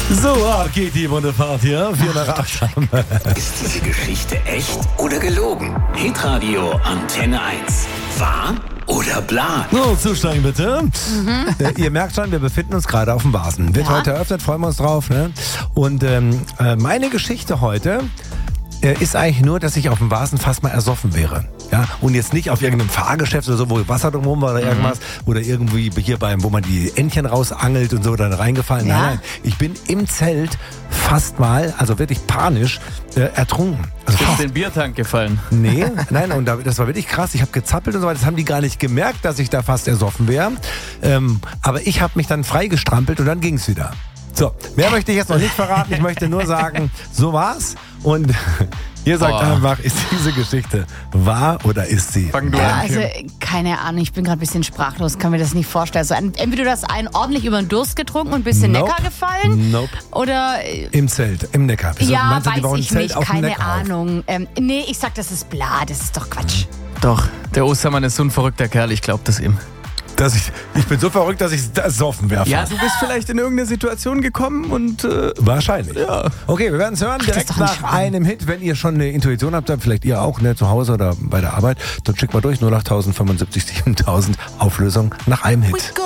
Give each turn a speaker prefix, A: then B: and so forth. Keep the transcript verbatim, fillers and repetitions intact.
A: So, geht die bunte Fahrt hier. vier nach acht haben wir.
B: Ist diese Geschichte echt oder gelogen? Hitradio Antenne eins. Wahr oder bla?
A: So, zusteigen bitte. Mhm. Äh, ihr merkt schon, wir befinden uns gerade auf dem Basen. Wird
C: Ja.
A: heute eröffnet, freuen wir uns drauf. Ne? Und ähm, äh, meine Geschichte heute äh, ist eigentlich nur, dass ich auf dem Basen fast mal ersoffen wäre. Ja? Und jetzt nicht auf irgendeinem Fahrgeschäft oder so, wo Wasser drumherum war oder irgendwas. Mhm. Oder irgendwie hier beim, wo man die Entchen rausangelt und so, dann reingefallen.
C: Ja.
A: Nein, nein. Ich bin im Zelt fast mal, also wirklich panisch, äh, ertrunken. Also
D: Ist
A: fast.
D: den Biertank gefallen?
A: Nee, nein, und da, das war wirklich krass. Ich habe gezappelt und so weiter. Das haben die gar nicht gemerkt, dass ich da fast ersoffen wäre. Ähm, aber ich habe mich dann freigestrampelt und dann ging's wieder. So, mehr möchte ich jetzt noch nicht verraten. Ich möchte nur sagen, so war's. Und ihr sagt
D: Oh.
A: einfach, ist diese Geschichte wahr oder ist sie?
D: Fang du
C: Ja,
D: an,
C: also
D: Kim.
C: keine Ahnung, ich bin gerade ein bisschen sprachlos, kann mir das nicht vorstellen. Also entweder du hast einen ordentlich über den Durst getrunken und bist in den
A: Nope.
C: Neckar gefallen
A: Nope.
C: oder äh,
A: Im Zelt, im Neckar. Wieso,
C: ja,
A: meinst du, die
C: weiß
A: bauen ein
C: ich
A: Zelt
C: nicht,
A: auf dem
C: keine
A: Neckar auf?
C: Ahnung. Ähm, nee, ich sag, das ist bla, das ist doch Quatsch.
D: Doch, der Ostermann ist so ein verrückter Kerl, ich glaub das ihm.
A: Dass ich, ich bin so verrückt, dass ich ersoffen wäre.
D: Ja, du bist vielleicht in irgendeine Situation gekommen und äh,
A: Wahrscheinlich.
D: Ja.
A: Okay, wir werden es hören
C: das ist
A: direkt
C: doch ein
A: nach
C: Schmarrn.
A: einem Hit. Wenn ihr schon eine Intuition habt, dann vielleicht ihr auch, ne, zu Hause oder bei der Arbeit, dann schickt mal durch null acht fünfundsiebzig siebentausend Auflösung nach einem Hit.